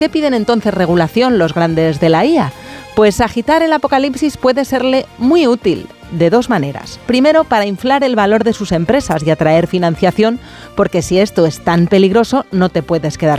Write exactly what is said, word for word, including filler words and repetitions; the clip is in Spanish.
qué piden entonces regulación los grandes de la I A? Pues agitar el apocalipsis puede serle muy útil de dos maneras. Primero, para inflar el valor de sus empresas y atraer financiación, porque si esto es tan peligroso, no te puedes quedar